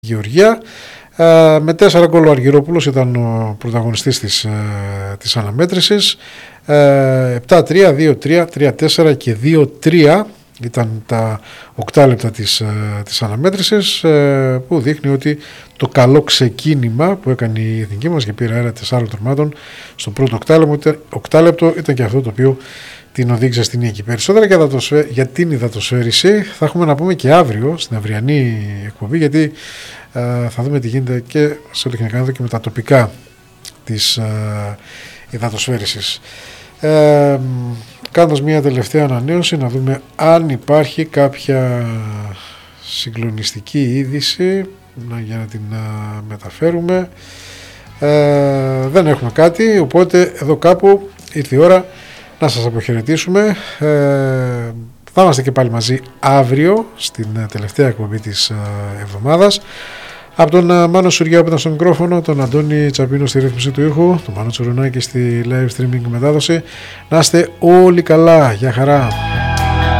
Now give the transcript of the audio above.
Γεωργία. Με 4 γκολ ο Αργυρόπουλος ήταν ο πρωταγωνιστής της αναμέτρησης. 7-3, 2-3, 3-4 και 2-3 ήταν τα 8 λεπτά της αναμέτρησης, που δείχνει ότι το καλό ξεκίνημα που έκανε η εθνική μας και πήρε αέρα 4 τερμάτων στο πρώτο 8 λεπτό ήταν και αυτό το οποίο την οδήγησε στην νίκη. Περισσότερα για την υδατοσφαίριση θα έχουμε να πούμε και αύριο στην αυριανή εκπομπή, γιατί θα δούμε τι γίνεται και σε τεχνικά και με τα τοπικά της υδατοσφαίρισης. Κάνοντας μια τελευταία ανανέωση, να δούμε αν υπάρχει κάποια συγκλονιστική είδηση για να την μεταφέρουμε. Δεν έχουμε κάτι, οπότε εδώ κάπου ήρθε η ώρα να σας αποχαιρετήσουμε. Θα είμαστε και πάλι μαζί αύριο στην τελευταία εκπομπή της εβδομάδας. Από τον Μάνο Σουριά που ήταν στο μικρόφωνο, τον Αντώνη Τσαπίνο στη ρύθμιση του ήχου, τον Μάνο Τσουρουνάκη στη live streaming μετάδοση. Να είστε όλοι καλά, για χαρά.